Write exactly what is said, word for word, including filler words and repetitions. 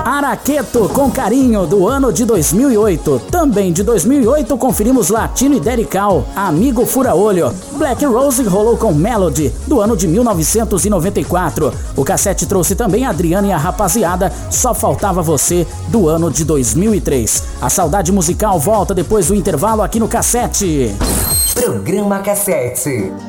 Araqueto com Carinho, do ano de dois mil e oito. Também de dois mil e oito conferimos Latino e Derical, Amigo Fura Olho. Black Rose rolou com Melody, do ano de mil novecentos e noventa e quatro. O cassete trouxe também Adriana e a Rapaziada, Só Faltava Você, do ano de dois mil e três. A saudade musical volta depois do intervalo aqui no Cassete. Programa Cassete.